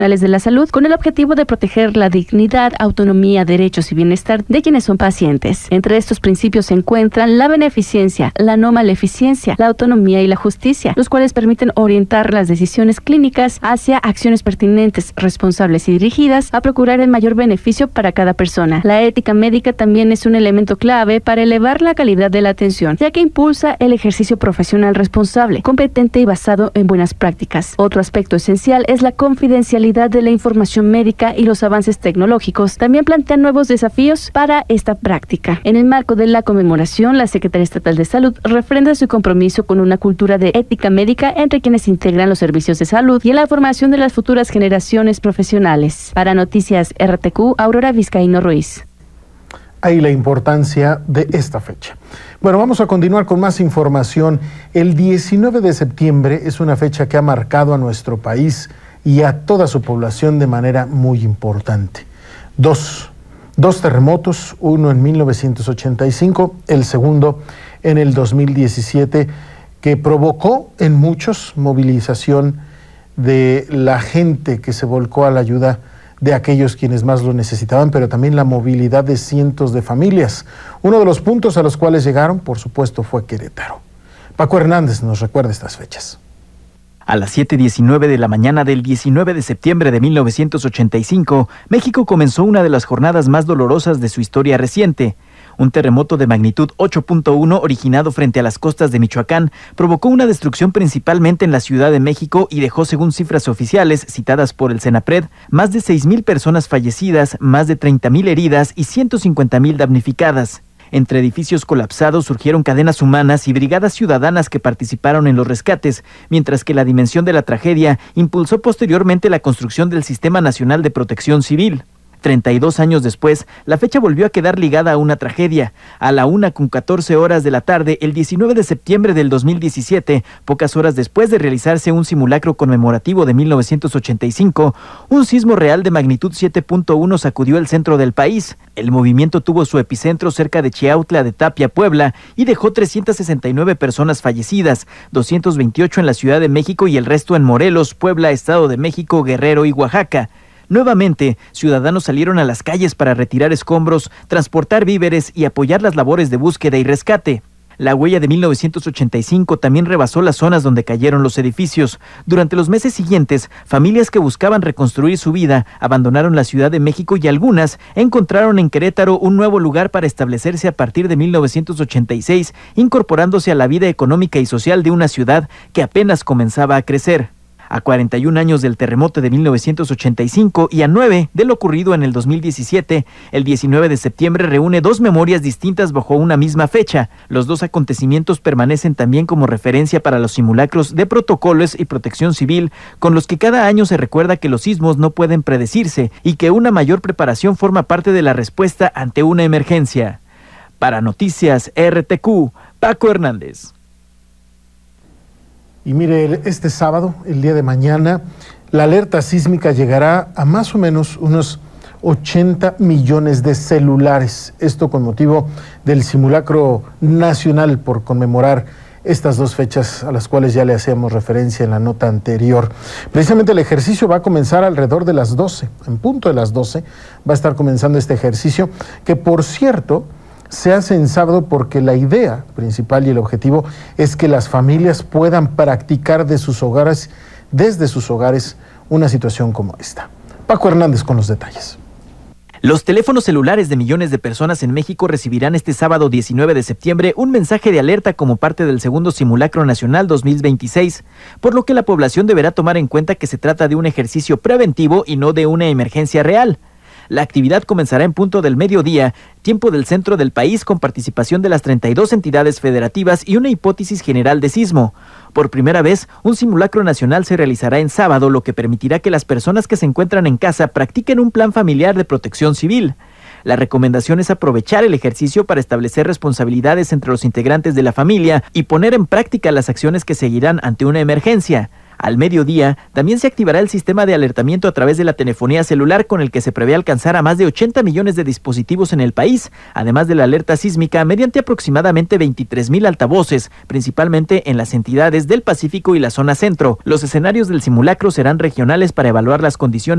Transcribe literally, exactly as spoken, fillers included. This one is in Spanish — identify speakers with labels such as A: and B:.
A: de la salud con el objetivo de proteger la dignidad, autonomía, derechos y bienestar de quienes son pacientes. Entre estos principios se encuentran la beneficencia, la no maleficencia, la autonomía y la justicia, los cuales permiten orientar las decisiones clínicas hacia acciones pertinentes, responsables y dirigidas a procurar el mayor beneficio para cada persona. La ética médica también es un elemento clave para elevar la calidad de la atención, ya que impulsa el ejercicio profesional responsable, competente y basado en buenas prácticas. Otro aspecto esencial es la confidencialidad de la información médica y los avances tecnológicos también plantean nuevos desafíos para esta práctica. En el marco de la conmemoración, la Secretaría Estatal de Salud refrenda su compromiso con una cultura de ética médica entre quienes integran los servicios de salud y en la formación de las futuras generaciones profesionales. Para Noticias R T Q, Aurora Vizcaíno Ruiz.
B: Ahí la importancia de esta fecha. Bueno, vamos a continuar con más información. El diecinueve de septiembre es una fecha que ha marcado a nuestro país y a toda su población de manera muy importante. Dos, dos terremotos, uno en mil novecientos ochenta y cinco, el segundo en el dos mil diecisiete, que provocó en muchos movilización de la gente que se volcó a la ayuda de aquellos quienes más lo necesitaban, pero también la movilidad de cientos de familias. Uno de los puntos a los cuales llegaron, por supuesto, fue Querétaro. Paco Hernández nos recuerda estas fechas.
C: A las siete diecinueve de la mañana del diecinueve de septiembre de mil novecientos ochenta y cinco, México comenzó una de las jornadas más dolorosas de su historia reciente. Un terremoto de magnitud ocho punto uno originado frente a las costas de Michoacán provocó una destrucción principalmente en la Ciudad de México y dejó, según cifras oficiales citadas por el CENAPRED, más de seis mil personas fallecidas, más de treinta mil heridas y ciento cincuenta mil damnificadas. Entre edificios colapsados surgieron cadenas humanas y brigadas ciudadanas que participaron en los rescates, mientras que la dimensión de la tragedia impulsó posteriormente la construcción del Sistema Nacional de Protección Civil. treinta y dos años después, la fecha volvió a quedar ligada a una tragedia. A la una con catorce horas de la tarde, el diecinueve de septiembre del dos mil diecisiete, pocas horas después de realizarse un simulacro conmemorativo de mil novecientos ochenta y cinco, un sismo real de magnitud siete punto uno sacudió el centro del país. El movimiento tuvo su epicentro cerca de Chiautla de Tapia, Puebla, y dejó trescientas sesenta y nueve personas fallecidas, doscientas veintiocho en la Ciudad de México y el resto en Morelos, Puebla, Estado de México, Guerrero y Oaxaca. Nuevamente, ciudadanos salieron a las calles para retirar escombros, transportar víveres y apoyar las labores de búsqueda y rescate. La huella de mil novecientos ochenta y cinco también rebasó las zonas donde cayeron los edificios. Durante los meses siguientes, familias que buscaban reconstruir su vida abandonaron la Ciudad de México y algunas encontraron en Querétaro un nuevo lugar para establecerse a partir de mil novecientos ochenta y seis, incorporándose a la vida económica y social de una ciudad que apenas comenzaba a crecer. A cuarenta y un años del terremoto de mil novecientos ochenta y cinco y a nueve de lo ocurrido en el dos mil diecisiete, el diecinueve de septiembre reúne dos memorias distintas bajo una misma fecha. Los dos acontecimientos permanecen también como referencia para los simulacros de protocolos y protección civil, con los que cada año se recuerda que los sismos no pueden predecirse y que una mayor preparación forma parte de la respuesta ante una emergencia. Para Noticias R T Q, Paco Hernández.
B: Y mire, este sábado, el día de mañana, la alerta sísmica llegará a más o menos unos ochenta millones de celulares. Esto con motivo del simulacro nacional por conmemorar estas dos fechas a las cuales ya le hacíamos referencia en la nota anterior. Precisamente el ejercicio va a comenzar alrededor de las doce, en punto de las doce va a estar comenzando este ejercicio, que por cierto se hace en sábado porque la idea principal y el objetivo es que las familias puedan practicar de sus hogares, desde sus hogares, una situación como esta. Paco Hernández con los detalles.
C: Los teléfonos celulares de millones de personas en México recibirán este sábado diecinueve de septiembre un mensaje de alerta como parte del segundo Simulacro Nacional dos mil veintiséis, por lo que la población deberá tomar en cuenta que se trata de un ejercicio preventivo y no de una emergencia real. La actividad comenzará en punto del mediodía, tiempo del centro del país, con participación de las treinta y dos entidades federativas y una hipótesis general de sismo. Por primera vez, un simulacro nacional se realizará en sábado, lo que permitirá que las personas que se encuentran en casa practiquen un plan familiar de protección civil. La recomendación es aprovechar el ejercicio para establecer responsabilidades entre los integrantes de la familia y poner en práctica las acciones que seguirán ante una emergencia. Al mediodía, también se activará el sistema de alertamiento a través de la telefonía celular con el que se prevé alcanzar a más de ochenta millones de dispositivos en el país, además de la alerta sísmica mediante aproximadamente veintitrés mil altavoces, principalmente en las entidades del Pacífico y la zona centro. Los escenarios del simulacro serán regionales para evaluar las condiciones